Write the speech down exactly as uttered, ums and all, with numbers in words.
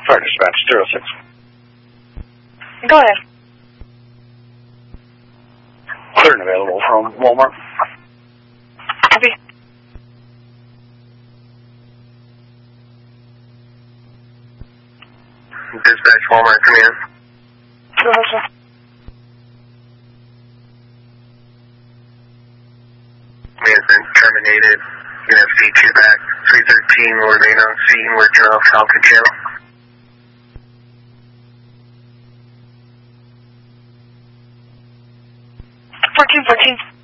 Fire dispatch, zero six. Go ahead. Clear and available from Walmart. Copy. Dispatch Walmart, command. Go ahead, sir. Command has been terminated. You're going to have C two back. three thirteen will remain on scene working off Falcon Channel. fourteen fourteen.